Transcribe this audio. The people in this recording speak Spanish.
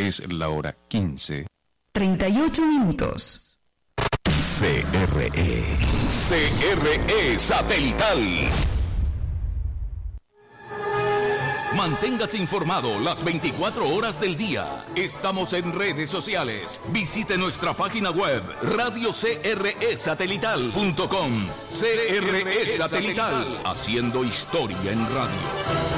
Es la hora 15. 38 minutos. CRE Satelital. Manténgase informado las 24 horas del día. Estamos en redes sociales. Visite nuestra página web radiocresatelital.com. CRE Satelital, haciendo historia en radio.